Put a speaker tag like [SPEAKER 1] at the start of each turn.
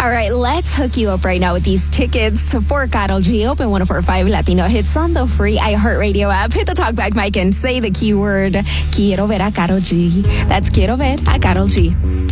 [SPEAKER 1] All right, let's hook you up right now with these tickets for Karol G. Open 104.5 Latino Hits on the free iHeartRadio app. Hit the talkback mic and say the keyword, Quiero ver a Karol G. That's Quiero ver a Karol G.